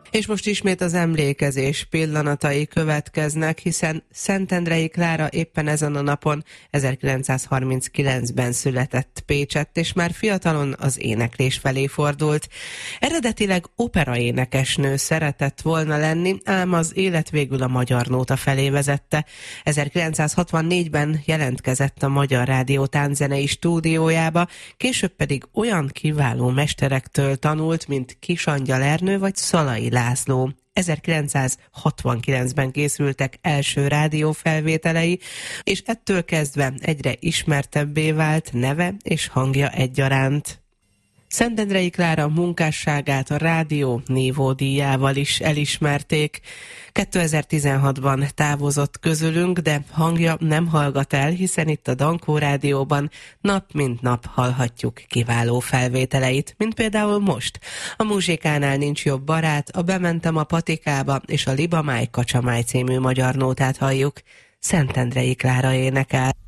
És most ismét az emlékezés pillanatai következnek, hiszen Szentendrei Klára éppen ezen a napon 1939-ben született Pécsett, és már fiatalon az éneklés felé fordult. Eredetileg operaénekesnő szeretett volna lenni, ám az élet végül a Magyar Nóta felé vezette. 1964-ben jelentkezett a Magyar Rádió tánczenei stúdiójába, később pedig olyan kiváló mesterektől tanult, mint Kisangyal Ernő vagy Szalai László. 1969-ben készültek első rádiófelvételei, és ettől kezdve egyre ismertebbé vált neve és hangja egyaránt. Szentendrei Klára munkásságát a Rádió Nívó díjával is elismerték. 2016-ban távozott közülünk, de hangja nem hallgat el, hiszen itt a Dankó Rádióban nap mint nap hallhatjuk kiváló felvételeit, mint például most. A Muzsikánál nincs jobb barát, a Bementem a patikába és a Libamáj Kacsamáj című magyar nótát halljuk. Szentendrei Klára énekel.